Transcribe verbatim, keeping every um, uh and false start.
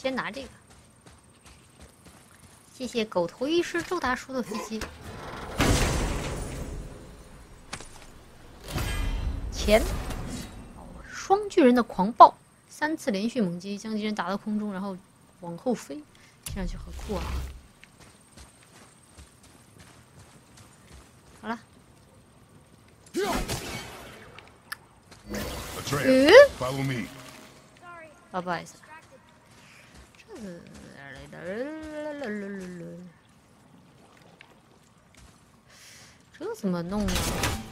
先拿这个。谢谢狗头医师周大叔的飞机。钱。双巨人的狂暴，三次连续猛击，将敌人打到空中，然后往后飞，听上去很酷啊！好了。嗯？啊，不好意思，这是这怎么弄呢？